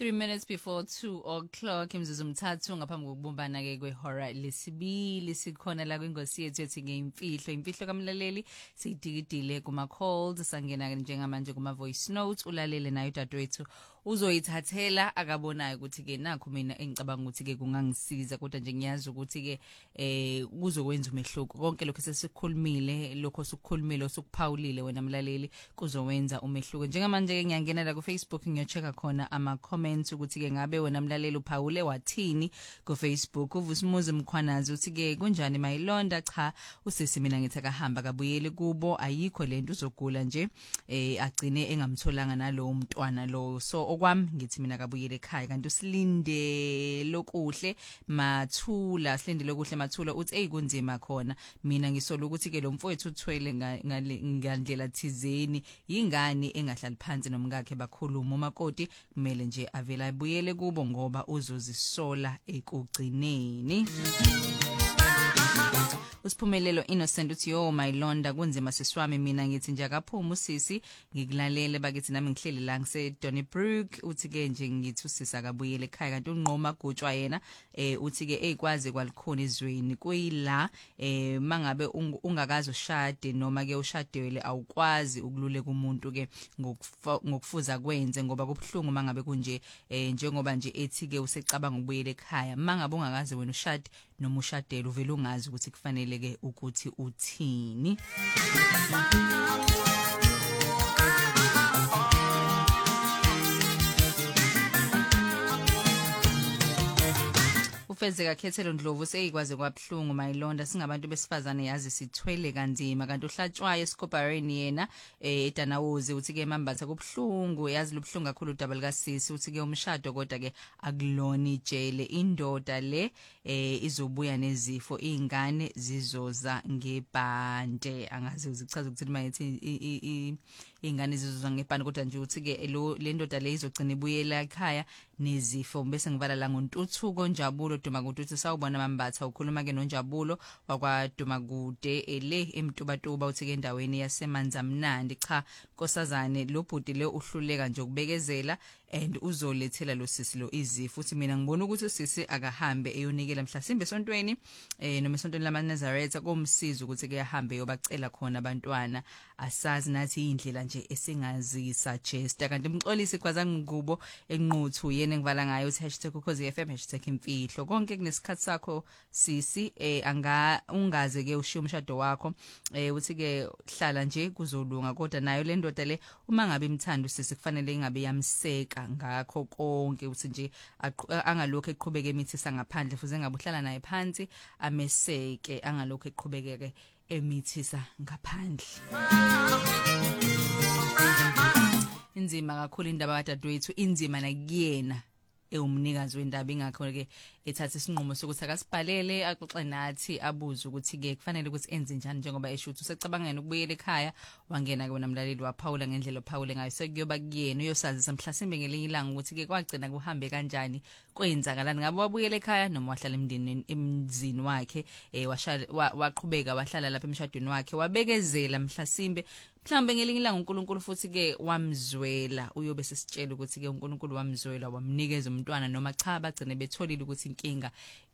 3 minutes before 2 o'clock imzuzu umthathu ngaphambi kokubumbana ke kwehora lesibili sikhona la kwingosi yethu ethi imfihlo kamlaleli siyidikidile kuma calls sangena ke njengamanje kuma voice notes ulalele nayo dadewethu uzoyithathela akabonayo ukuthi ke nakho mina engicabanga ukuthi ke kungangisiza kodwa nje ngiyazi ukuthi ke kuzokwenza umehluko konke lokho sesikhulumile lokho sokukhulumile sokuphawulile wena mlaleli kuzowenza umehluko njengamanje ke ngiyangena la ku Facebook ngiyochecka khona ama comments ukuthi ke ngabe wena mlaleli uphawule wathini ku Facebook uVusimuzi Mkhwanazi uthi ke kunjani mayilonda cha usisi mina ngithi akahamba kabuyeli kubo ayikho lento uzogula nje agcine engamtholanga nalo mntwana lo so okwami ngithi mina kabuyele ekhaya kanti usilinde lokuhle mathula uthi eyikunzima khona mina ngisola ukuthi ke lo mfowethu uthwele ngandlela thizeni yingani engahlali phansi nomkakhe bakhuluma umakoti kumele nje avela abuyele kubo ngoba uzozisola ekugcineni. Usiphumelelo Innocent uthi yo mayilonda kunzima siswami mina ngithi nje akaphuma usisi ngikulalele bakithi nami ngihleli la ngise Donnybrook uthi ke nje ngithi usisi akabuyele ekhaya kanti unqoma gutshwa yena uthi ke ekwazi kwalikhona izweni kuyila mangabe ungakazi ushade noma ke ushadewele awukwazi ukululeka umuntu ke ngokufuza kwenze ngoba kubhlungu mangabe kunje njengoba nje ethi ke usecabanga ukubuyela ekhaya mangabe ungakazi wena ushade noma ushadela uvela ungazi ukuthi kufanele ke ukuthi uthini. Ufezeka Khethelo Ndlovu seyikwaze kwabhlungu mayilonda singabantu besifazane yazi sithwele kanzima kanti uhlatshwayo eSkobareni yena eDanawozi uthi ke mambatha kubhlungu yazi lubhlungu kakhulu udaba lika sisi uthi ke umshado kodwa ke akulona ijele indoda le izobuya nezifo ingane zizoza ngebhande angazi uzichaza ukuthi mayethi ingane zizoza ngebhande kodwa nje uthi ke le ndoda le izogcina ibuyela ekhaya nezifo bese ngivala la ngontuthuko Njabulo Dumakude uthi sawubona mambatha ukhuluma ke noNjabulo wakwa Dumakude ele emtubatuba uthi ke endaweni yasemanza mnandi cha nkosazane lo bhuti le uhluleka nje ukubekezela and uzolethela lo sisi lo izifo uthi mina ngibona ukuthi usisi akahambe eyonikela mhlasimbe esontweni noma esontweni lamaNazaretha komsiza ukuthi ke ahambe yobacela khona abantwana asazi nathi indlela nje esingazi suggest kanti umxolisi kwaza ngigubo enquthu yena ngivala ngayo uthi #ukhozi.fm #imfihlo konke kunesikhathi sakho sisi ungaze ke ushiya umshado wakho uthi ke hlala nje kuzolunga kodwa nayo le ndoda le uma ngabe imthanda usisi kufanele ingabe yamseka ngakho konke uthi nje angalokho eqhubeke emithisa ngaphandle fuze ngabe uhlala naye phansi ameseke angalokho eqhubekeke emithisa ngaphandle. Inzima kakhulu indaba kadadewethu inzima nakuyena umnikazi wendaba ingakho ke ethatha isinqumo sokuthi akasibhalele axoxe nathi abuze ukuthi ke kufanele ukuthi enze njani njengoba eshuthi usecabangena ukubuyela ekhaya wangena ke wona mlaleli waphawula ngendlela ophawule ngayo sekuyoba kuyena uyosazisa mhlasimbe ngelinye ilanga ukuthi ke kwagcina kuhambe kanjani kwenzakalani ngabe wabuyela ekhaya noma wahlala emzini wakhe waqhubeka wahlala lapha emshadweni wakhe wabekezela mhlasimbe mhlambe ngelinye ilanga uNkulunkulu futhi ke wamzwela uyobe sesitshela ukuthi ke uNkulunkulu wamzwela wamnikeza umntwana noma cha bagcine betholile ukuthi inkinga